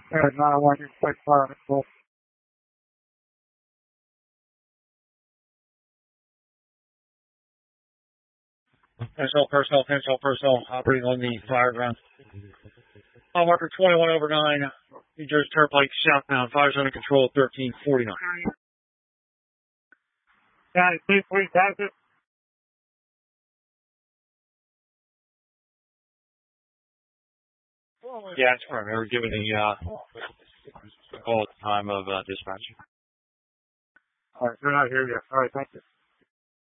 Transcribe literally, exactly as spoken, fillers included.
Uh, nine one, you're quite far on the full. Personnel, personnel, personnel, personnel, operating on the fire ground. Mile marker twenty-one over nine, New Jersey Turnpike, southbound, fire's under control, thirteen forty-nine. County, please, please, active. Yeah, it's fine. They were given the uh, call at the time of uh, dispatch. All right, they're not here yet. All right, thank you.